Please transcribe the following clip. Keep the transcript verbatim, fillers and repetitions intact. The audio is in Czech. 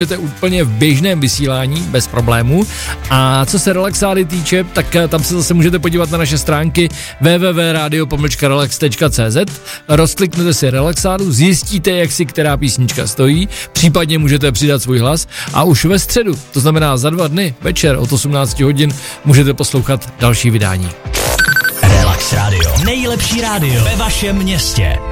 Můžete úplně v běžném vysílání, bez problémů. A co se relaxády týče, tak tam se zase můžete podívat na naše stránky w w w tečka radio pomlčka relax tečka c z. Rozkliknete si relaxádu, zjistíte, jak si která písnička stojí, případně můžete přidat svůj hlas a už ve středu, to znamená za dva dny, večer od osmnácti hodin, můžete poslouchat další vydání. Relax Radio. Nejlepší rádio ve vašem městě.